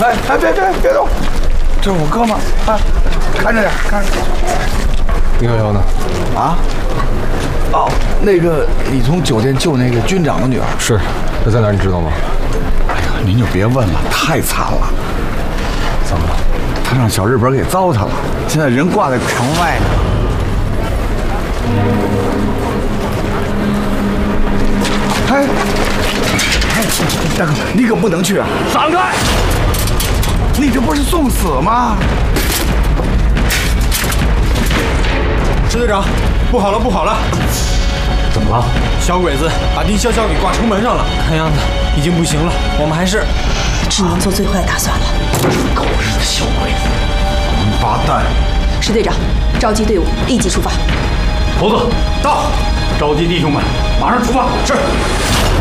哎，别动！这是我哥们啊，看着点，看着。 111呢？ 啊？哦，那个你从酒店救那个军长的女儿是，她在哪儿你知道吗？ 哎呀，您就别问了，太惨了。 怎么了？ 他让小日本给糟蹋了，现在人挂在城外呢。哎，大哥，你可不能去啊！ 闪开！ 你这不是送死吗？ 支队长，不好了！ 怎么了？ 小鬼子把丁潇潇给挂城门上了，看样子已经不行了。我们还是只能做最坏打算了。 狗日的小鬼子，王八蛋！ 石队长，召集队伍，立即出发。 猴子到，召集弟兄们，马上出发。是。